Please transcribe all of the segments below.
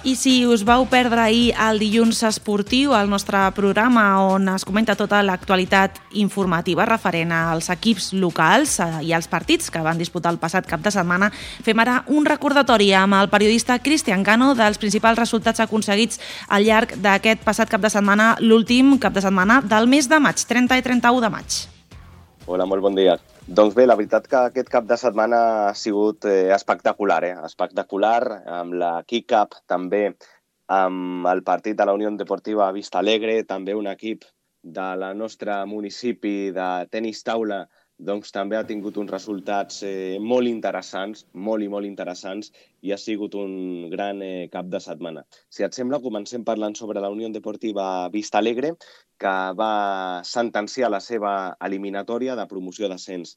I si us vau perdre ahir el dilluns esportiu, el nostre programa on es comenta tota l'actualitat informativa referent als equips locals i als partits que van disputar el passat cap de setmana, fem ara un recordatori amb el periodista Cristian Cano dels principals resultats aconseguits al llarg d'aquest passat cap de setmana, l'últim cap de setmana del mes de maig, 30 i 31 de maig. Hola, molt bon dia. Doncs bé, la veritat que aquest cap de setmana ha sigut espectacular, espectacular, amb la Kick Cup, també amb el partit de la Unió Deportiva Vista Alegre, també un equip del nostre municipi de tenis taula, doncs també ha tingut uns resultats molt interessants, molt interessants, i ha sigut un gran cap de setmana. Si et sembla, comencem parlant sobre la Unió Deportiva Vista Alegre, que va sentenciar la seva eliminatòria de promoció d'ascens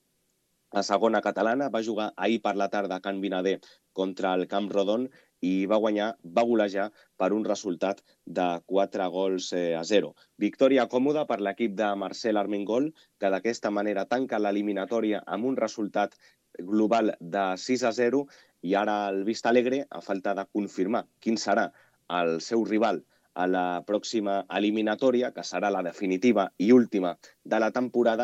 a segona catalana. Va jugar ahir per la tarda a Can Vinader contra el Camp Rodon i va golejar per un resultat de 4 gols a 0. Victòria còmoda per l'equip de Marcel Armengol, que d'aquesta manera tanca l'eliminatòria amb un resultat global de 6 a 0, i ara el Vista Alegre, a falta de confirmar quin serà el seu rival a la pròxima eliminatòria, que serà la definitiva i última de la temporada,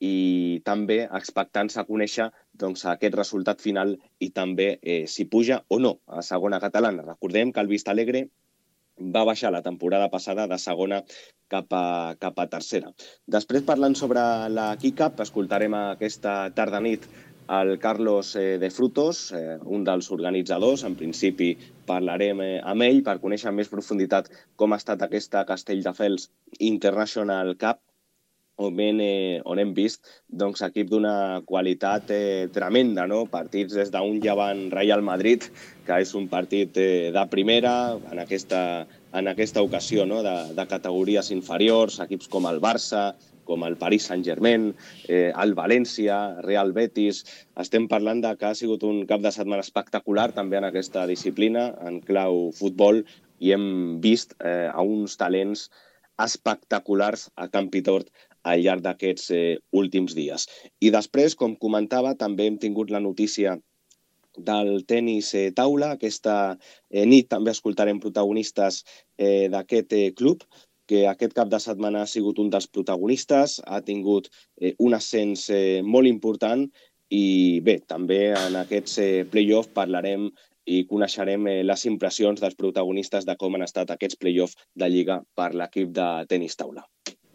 i també expectant-se a conèixer aquest resultat final i també si puja o no a segona catalana. Recordem que el Vista Alegre va baixar la temporada passada de segona cap a tercera. Després, parlant sobre la Kick Cup, escoltarem aquesta tarda-nit el Carlos de Frutos, un dels organitzadors. En principi parlarem amb ell per conèixer amb més profunditat com ha estat aquesta Castelldefels International Cup, on hem vist equip d'una qualitat tremenda, partits des d'un Llevant Real Madrid, que és un partit de primera, en aquesta ocasió de categories inferiors, equips com el Barça, com el Paris Saint-Germain, el València, Real Betis. Estem parlant que ha sigut un cap de setmana espectacular també en aquesta disciplina, en clau futbol, i hem vist uns talents espectaculars a Campitort al llarg d'aquests últims dies. I després, com comentava, també hem tingut la notícia del tenis taula. Aquesta nit també escoltarem protagonistes d'aquest club, que aquest cap de setmana ha sigut un dels protagonistes, ha tingut un ascens molt important, i bé, també en aquests play-off parlarem i coneixerem les impressions dels protagonistes de com han estat aquests play-off de Lliga per l'equip de tenis taula.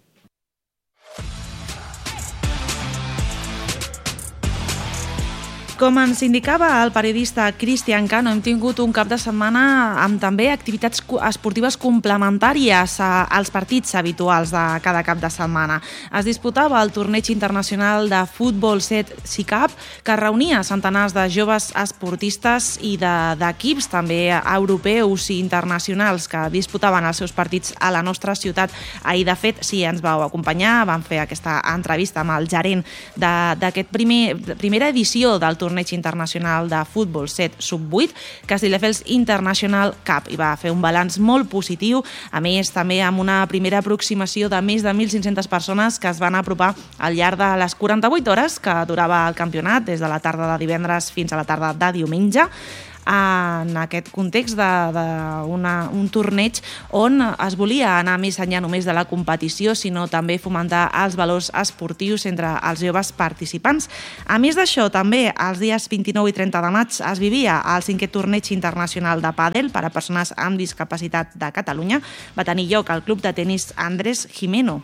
Com ens indicava el periodista Cristian Cano, hem tingut un cap de setmana amb també activitats esportives complementàries als partits habituals de cada cap de setmana. Es disputava el torneig internacional de futbol 7 SICAP, que reunia centenars de joves esportistes i d'equips també europeus i internacionals que disputaven els seus partits a la nostra ciutat. Ahir, de fet, si ens vau acompanyar, vam fer aquesta entrevista amb el gerent d'aquest primera edició del torneig internacional de futbol 7 sub-8, Castelldefels International Cup, i va fer un balanç molt positiu, a més també amb una primera aproximació de més de 1.500 persones que es van apropar al llarg de les 48 hores que durava el campionat, des de la tarda de divendres fins a la tarda de diumenge, en aquest context d'un torneig on es volia anar més enllà només de la competició, sinó també fomentar els valors esportius entre els joves participants. A més d'això, també els dies 29 i 30 de maig es vivia el 5è torneig internacional de pàdel per a persones amb discapacitat de Catalunya. Va tenir lloc al club de tenis Andrés Jimeno.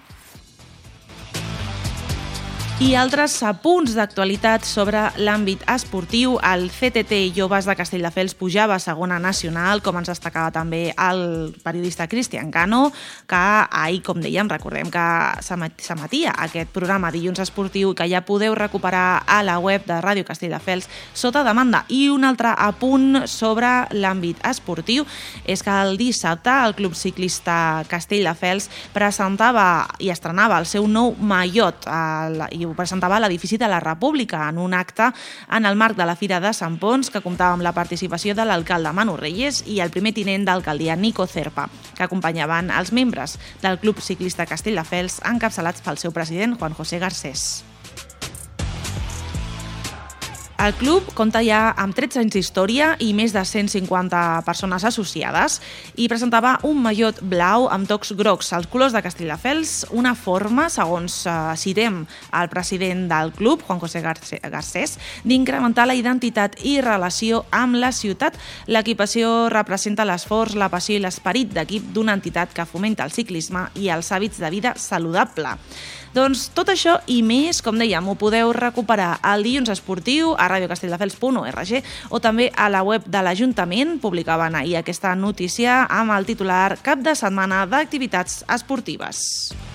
I altres apunts d'actualitat sobre l'àmbit esportiu. El CTT Joves de Castelldefels pujava a segona nacional, com ens destacava també el periodista Cristian Cano, que ahir, com dèiem, recordem que s'emetia aquest programa Dilluns Esportiu, que ja podeu recuperar a la web de Ràdio Castelldefels sota demanda. I un altre apunt sobre l'àmbit esportiu és que el dissabte el Club Ciclista Castelldefels presentava i estrenava el seu nou mallot i ho presentava a l'edifici de la República en un acte en el marc de la Fira de Sant Pons, que comptava amb la participació de l'alcalde Manu Reyes i el primer tinent d'alcaldia Nico Cerpa, que acompanyaven els membres del Club Ciclista Castelldefels encapçalats pel seu president Juan José Garcés. El club compta ja amb 13 anys d'història i més de 150 persones associades i presentava un mallot blau amb tocs grocs, els colors de Castelldefels, una forma, segons citem el president del club, Juan José Garcés, d'incrementar la identitat i relació amb la ciutat. L'equipació representa l'esforç, la passió i l'esperit d'equip d'una entitat que fomenta el ciclisme i els hàbits de vida saludable. Doncs tot això i més, com dèiem, ho podeu recuperar al Dilluns Esportiu a radiocastelldefels.org o també a la web de l'Ajuntament. Publicaven ahir aquesta notícia amb el titular Cap de setmana d'activitats esportives.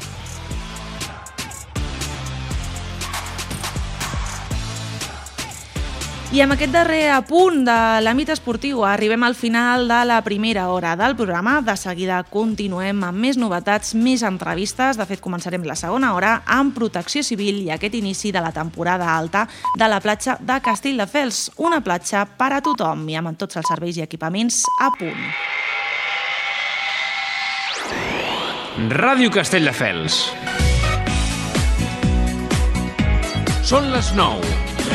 I amb aquest darrer apunt de l'àmbit esportiu arribem al final de la primera hora del programa. De seguida continuem amb més novetats, més entrevistes. De fet, començarem la segona hora amb Protecció Civil i aquest inici de la temporada alta de la platja de Castelldefels. Una platja per a tothom i amb tots els serveis i equipaments a punt. Ràdio Castelldefels. Són les 9.